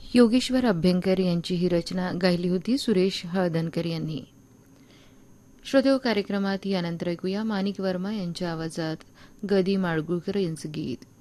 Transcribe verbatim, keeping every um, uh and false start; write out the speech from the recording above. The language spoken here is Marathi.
योगेश्वर अभ्यंकर यांची ही रचना गायली होती सुरेश हळदणकर यांनी. श्रोतेहो, कार्यक्रमात यानंतर ऐकूया माणिक वर्मा यांच्या आवाजात ग दि. माडगूळकर यांचं गीत.